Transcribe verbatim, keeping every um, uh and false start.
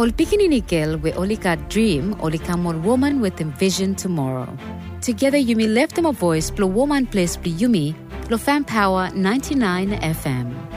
Ol Pikininikel we Olika dream, Olika more woman with envision tomorrow. Together you may lift them a voice, blow woman place, be yumi, blow fan power ninety-nine F M.